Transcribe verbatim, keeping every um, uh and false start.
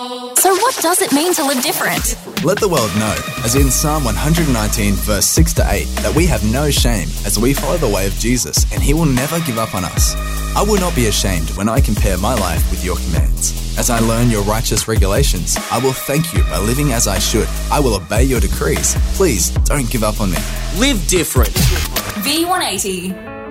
So what does it mean to live different? Let the world know, as in Psalm one nineteen verse six to eight, that we have no shame as we follow the way of Jesus, and he will never give up on us. I will not be ashamed when I compare my life with your commands. As I learn your righteous regulations, I will thank you by living as I should. I will obey your decrees. Please don't give up on me. Live different. V one eighty.